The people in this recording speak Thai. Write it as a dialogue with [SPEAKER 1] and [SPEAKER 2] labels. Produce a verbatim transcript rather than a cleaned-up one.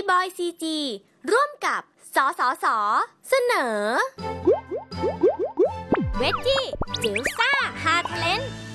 [SPEAKER 1] บอยซีจีร่วมกับสสสเสนอเวจจี้จิ๋วซ่าฮาเทเลน